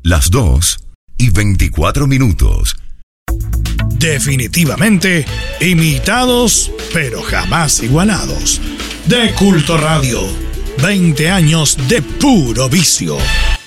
las 2:24. Definitivamente, imitados, pero jamás igualados. De Culto Radio, 20 años de puro vicio.